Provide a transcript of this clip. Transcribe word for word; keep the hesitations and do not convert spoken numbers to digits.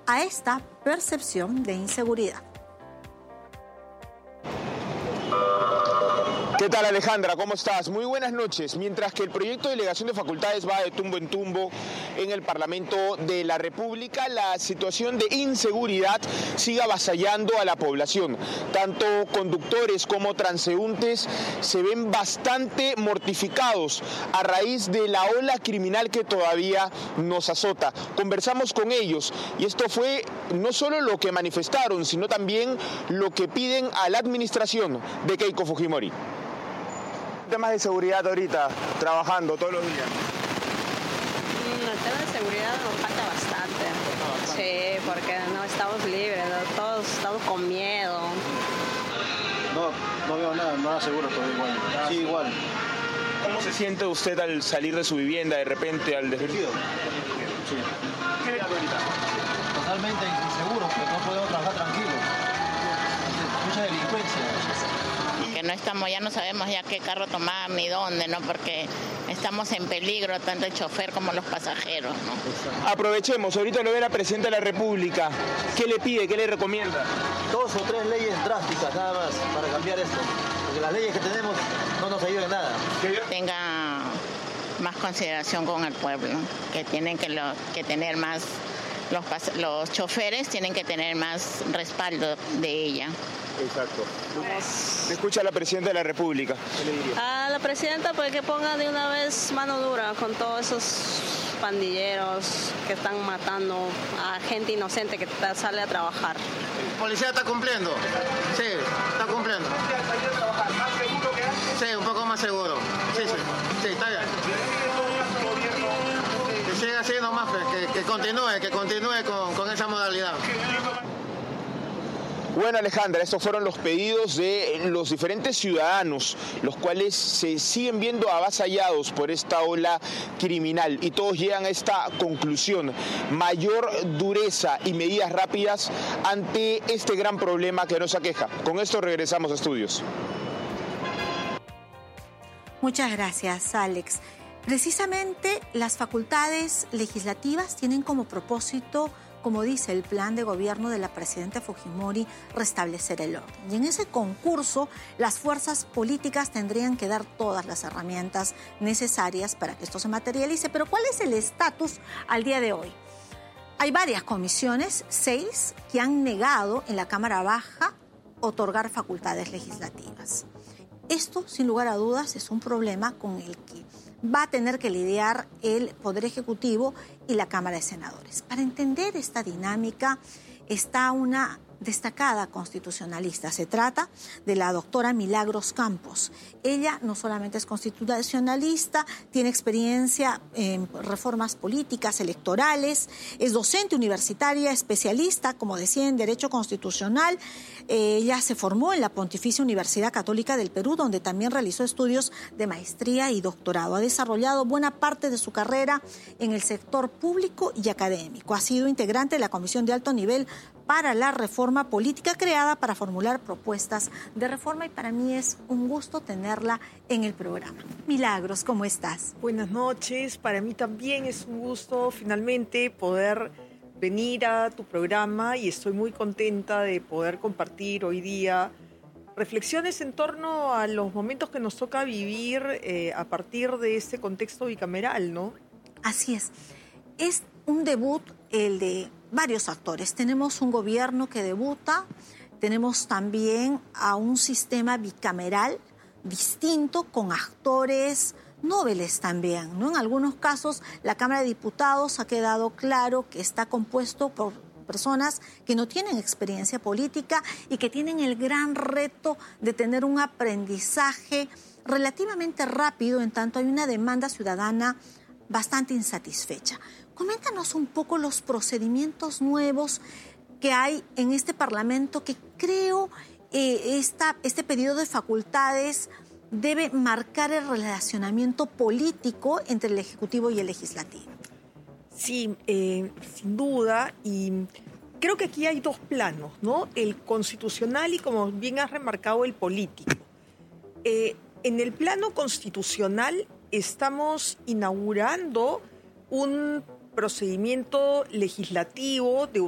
a esta percepción de inseguridad. ¿Qué tal, Alejandra? ¿Cómo estás? Muy buenas noches. Mientras que el proyecto de delegación de facultades va de tumbo en tumbo en el Parlamento de la República, la situación de inseguridad sigue avasallando a la población. Tanto conductores como transeúntes se ven bastante mortificados a raíz de la ola criminal que todavía nos azota. Conversamos con ellos y esto fue no solo lo que manifestaron, sino también lo que piden a la administración de Keiko Fujimori. Temas de seguridad ahorita, trabajando todos los días. El tema de seguridad nos falta bastante. Sí, porque no estamos libres, todos estamos con miedo. No, no veo nada, nada seguro, todo igual. Sí, igual. ¿Cómo se siente usted al salir de su vivienda de repente al despertar? Sí. ¿Qué le ahorita? Totalmente inseguro, porque no podemos trabajar tranquilos. Mucha delincuencia. Que no estamos, ya no sabemos ya qué carro tomar ni dónde, ¿no? Porque estamos en peligro, tanto el chofer como los pasajeros, ¿no? Aprovechemos, ahorita lo ve la Presidenta de la República. ¿Qué le pide, qué le recomienda? Dos o tres leyes drásticas nada más para cambiar esto. Porque las leyes que tenemos no nos ayudan en nada. Tenga más consideración con el pueblo, que tienen que, lo, que tener más, los, los choferes tienen que tener más respaldo de ella. Exacto. ¿Me escucha la Presidenta de la República? ¿Qué le diría? A la Presidenta, pues que ponga de una vez mano dura con todos esos pandilleros que están matando a gente inocente que sale a trabajar. El policía está cumpliendo. Sí, está cumpliendo. Sí, un poco más seguro. Sí, sí, sí, está bien. Que siga así nomás, que, que continúe, que continúe con, con esa modalidad. Bueno, Alejandra, estos fueron los pedidos de los diferentes ciudadanos, los cuales se siguen viendo avasallados por esta ola criminal y todos llegan a esta conclusión: mayor dureza y medidas rápidas ante este gran problema que nos aqueja. Con esto regresamos a estudios. Muchas gracias, Alex. Precisamente las facultades legislativas tienen como propósito, como dice el plan de gobierno de la presidenta Fujimori, restablecer el orden. Y en ese concurso, las fuerzas políticas tendrían que dar todas las herramientas necesarias para que esto se materialice. Pero ¿cuál es el estatus al día de hoy? Hay varias comisiones, seis, que han negado en la Cámara Baja otorgar facultades legislativas. Esto, sin lugar a dudas, es un problema con el que va a tener que lidiar el Poder Ejecutivo y la Cámara de Senadores. Para entender esta dinámica está una destacada constitucionalista. Se trata de la doctora Milagros Campos. Ella no solamente es constitucionalista, tiene experiencia en reformas políticas, electorales, es docente universitaria, especialista, como decía, en Derecho Constitucional. Ella se formó en la Pontificia Universidad Católica del Perú, donde también realizó estudios de maestría y doctorado. Ha desarrollado buena parte de su carrera en el sector público y académico. Ha sido integrante de la Comisión de Alto Nivel para la Reforma Política, creada para formular propuestas de reforma, y para mí es un gusto tenerla en el programa. Milagros, ¿cómo estás? Buenas noches, para mí también es un gusto finalmente poder venir a tu programa y estoy muy contenta de poder compartir hoy día reflexiones en torno a los momentos que nos toca vivir eh, a partir de este contexto bicameral, ¿no? Así es. Es un debut el de varios actores. Tenemos un gobierno que debuta, tenemos también a un sistema bicameral distinto con actores nobles también, ¿no? En algunos casos la Cámara de Diputados ha quedado claro que está compuesto por personas que no tienen experiencia política y que tienen el gran reto de tener un aprendizaje relativamente rápido, en tanto hay una demanda ciudadana bastante insatisfecha. Coméntanos un poco los procedimientos nuevos que hay en este Parlamento, que creo eh, esta, este pedido de facultades debe marcar el relacionamiento político entre el Ejecutivo y el Legislativo. Sí, eh, sin duda, y creo que aquí hay dos planos, ¿no? El constitucional y, como bien has remarcado, el político. Eh, en el plano constitucional estamos inaugurando un procedimiento legislativo de